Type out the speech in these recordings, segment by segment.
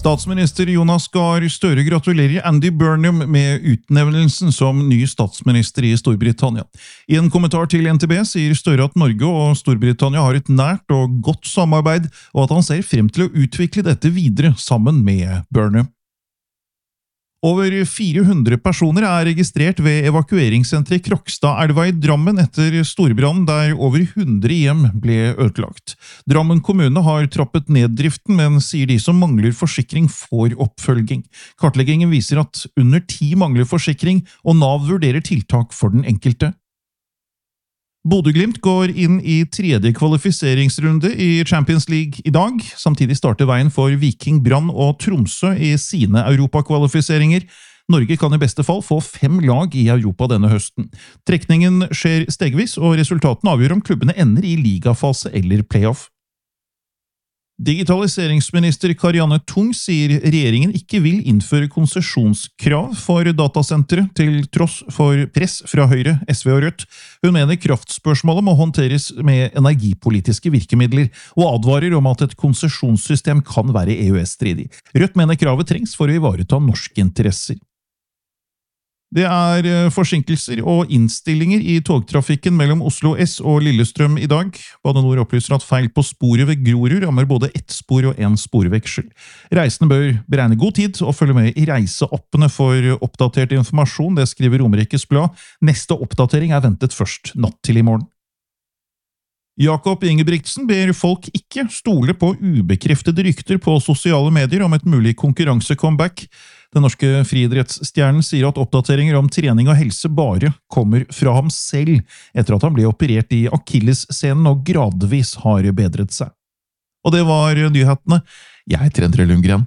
Statsminister Jonas Gahr Støre gratulerer Andy Burnham med utnevnelsen som ny statsminister i Storbritannia. I en kommentar til NTB sier Støre at Norge og Storbritannia har et nært og godt samarbeid, og at han ser frem til å utvikle dette videre sammen med Burnham. Over 400 personer er registrert ved evakueringssenteret Krokstadelva i Drammen etter storbrann der over 100 hjem ble ødelagt. Drammen kommune har trappet ned driften, men sier de som mangler forsikring får oppfølging. Kartleggingen viser at under 10 mangler forsikring, og Nav vurderer tiltak for den enkelte. Bodø/Glimt går inn i 3. kvalifiseringsrunde i Champions League i dag. Samtidig starter veien for Viking, Brann og Tromsø i sine europakvalifiseringer. Norge kan i beste fall få 5 lag i Europa denne høsten. Trekningen skjer stegvis, og resultatene avgjør om klubbene ender i ligafase eller playoff. Digitaliseringsminister Karianne Tung sier regjeringen ikke vil innføre konsesjonskrav for datasentre til tross for press fra Høyre, SV og Rødt. Hun mener kraftspørsmålet må håndteres med energipolitiske virkemidler, og advarer om at et konsesjonssystem kan være EØS-stridig. Rødt mener kravet trengs for å ivareta norske interesser. Det er forsinkelser og innstillinger i togtrafikken mellom Oslo S og Lillestrøm i dag. Bane NOR opplyser at feil på sporet ved Grorud rammer både ett spor og en sporveksel. Reisende bør beregne god tid og følge med i reiseappene for oppdatert informasjon, det skriver Romerikes Blad. Neste oppdatering er ventet først natt til i morgen. Jakob Ingebrigtsen ber folk ikke stole på ubekreftede rykter på sosiale medier om et mulig konkurransecomeback. Den norske friidrettsstjernen sier at oppdateringer om trening og helse bare kommer fra ham selv, etter at han ble operert i Achillessenen og gradvis har bedret seg. Og det var nyhetene. Jeg heter Endre Lundgren.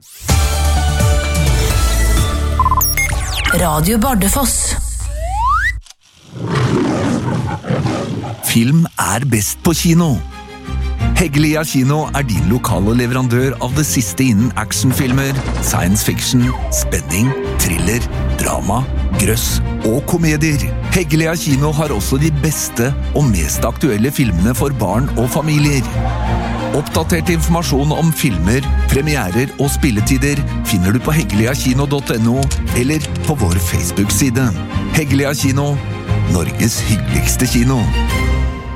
Radio Bardufoss. Film er best på kino. Heggelia Kino er din lokale leverandør av det siste innen actionfilmer, science fiction, spenning, thriller, drama, grøss og komedier. Heggelia Kino har også de beste og mest aktuelle filmene for barn og familier. Oppdatert informasjon om filmer, premierer og spilletider finner du på heggeliakino.no eller på vår Facebook-side. Heggelia Kino, Norges hyggeligste kino.